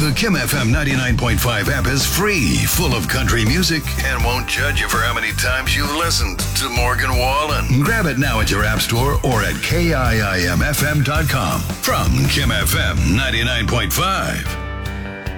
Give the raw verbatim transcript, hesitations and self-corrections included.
The Kim F M ninety-nine point five app is free, full of country music, and won't judge you for how many times you've listened to Morgan Wallen. Grab it now at your app store or at K I I M F M dot com. From Kim F M ninety-nine point five.